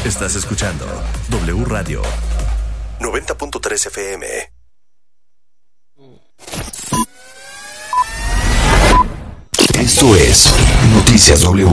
Estás escuchando W Radio 90.3 FM. Esto es Noticias W.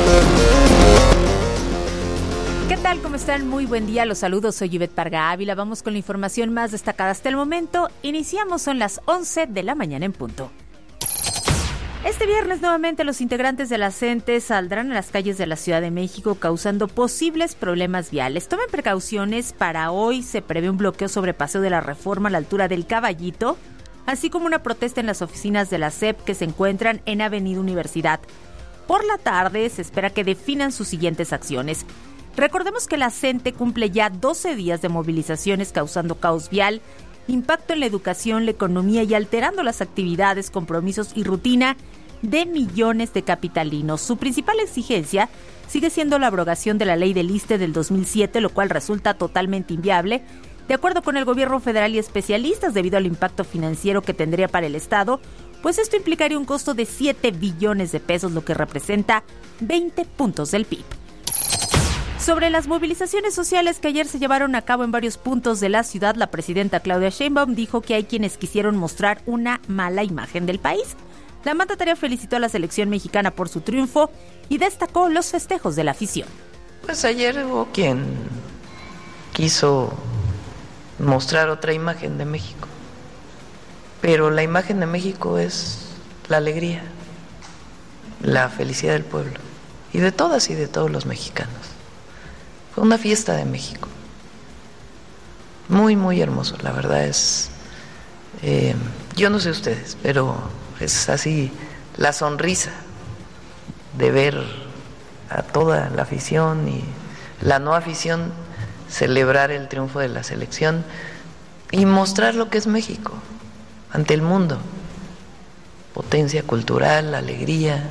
¿Qué tal? ¿Cómo están? Muy buen día. Los saludos. Soy Ivette Parga Ávila. Vamos con la información más destacada hasta el momento. Iniciamos, son las 11 de la mañana en punto. Este viernes nuevamente los integrantes de la CENTE saldrán a las calles de la Ciudad de México causando posibles problemas viales. Tomen precauciones. Para hoy se prevé un bloqueo sobre Paseo de la Reforma a la altura del Caballito, así como una protesta en las oficinas de la SEP que se encuentran en Avenida Universidad. Por la tarde se espera que definan sus siguientes acciones. Recordemos que la CENTE cumple ya 12 días de movilizaciones causando caos vial, impacto en la educación, la economía y alterando las actividades, compromisos y rutina de millones de capitalinos. Su principal exigencia sigue siendo la abrogación de la ley del ISSSTE del 2007, lo cual resulta totalmente inviable. De acuerdo con el gobierno federal y especialistas, debido al impacto financiero que tendría para el Estado, pues esto implicaría un costo de 7 billones de pesos, lo que representa 20 puntos del PIB. Sobre las movilizaciones sociales que ayer se llevaron a cabo en varios puntos de la ciudad, la presidenta Claudia Sheinbaum dijo que hay quienes quisieron mostrar una mala imagen del país. La mandataria felicitó a la selección mexicana por su triunfo y destacó los festejos de la afición. Pues ayer hubo quien quiso mostrar otra imagen de México, pero la imagen de México es la alegría, la felicidad del pueblo y de todas y de todos los mexicanos. Fue una fiesta de México, muy muy hermoso, la verdad es, yo no sé ustedes, pero es así la sonrisa de ver a toda la afición y la no afición celebrar el triunfo de la selección y mostrar lo que es México ante el mundo, potencia cultural, alegría.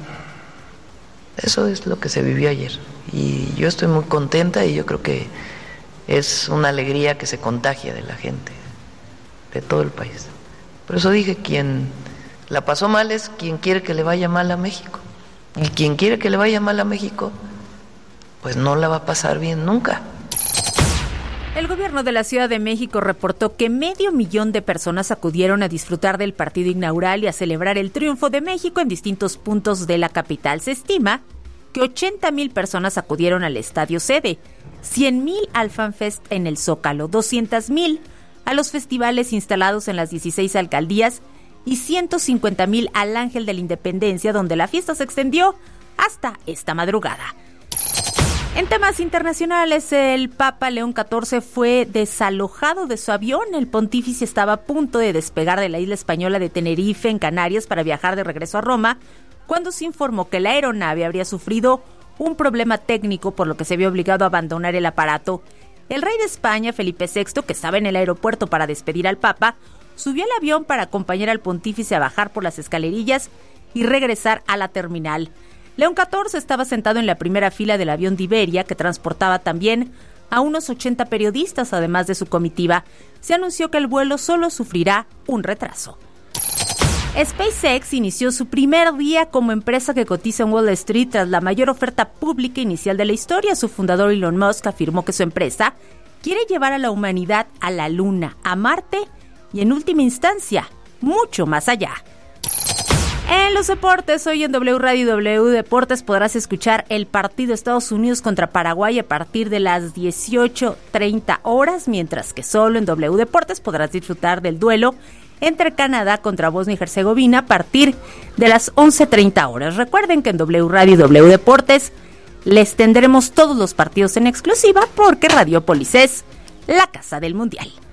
Eso es lo que se vivió ayer y yo estoy muy contenta y yo creo que es una alegría que se contagia de la gente, de todo el país. Por eso dije, quien la pasó mal es quien quiere que le vaya mal a México. Y quien quiere que le vaya mal a México, pues no la va a pasar bien nunca. El gobierno de la Ciudad de México reportó que 500,000 de personas acudieron a disfrutar del partido inaugural y a celebrar el triunfo de México en distintos puntos de la capital. Se estima que 80,000 personas acudieron al estadio sede, 100,000 al FanFest en el Zócalo, 200,000 a los festivales instalados en las 16 alcaldías y 150,000 al Ángel de la Independencia, donde la fiesta se extendió hasta esta madrugada. En temas internacionales, el Papa León XIV fue desalojado de su avión. El pontífice estaba a punto de despegar de la isla española de Tenerife, en Canarias, para viajar de regreso a Roma, cuando se informó que la aeronave habría sufrido un problema técnico, por lo que se vio obligado a abandonar el aparato. El rey de España, Felipe VI, que estaba en el aeropuerto para despedir al Papa, subió al avión para acompañar al pontífice a bajar por las escalerillas y regresar a la terminal. León XIV estaba sentado en la primera fila del avión de Iberia, que transportaba también a unos 80 periodistas, además de su comitiva. Se anunció que el vuelo solo sufrirá un retraso. SpaceX inició su primer día como empresa que cotiza en Wall Street tras la mayor oferta pública inicial de la historia. Su fundador Elon Musk afirmó que su empresa quiere llevar a la humanidad a la Luna, a Marte y en última instancia, mucho más allá. En los deportes, hoy en W Radio y W Deportes podrás escuchar el partido Estados Unidos contra Paraguay a partir de las 18:30 horas, mientras que solo en W Deportes podrás disfrutar del duelo entre Canadá contra Bosnia y Herzegovina a partir de las 11:30 horas. Recuerden que en W Radio y W Deportes les tendremos todos los partidos en exclusiva porque Radiopolis es la casa del Mundial.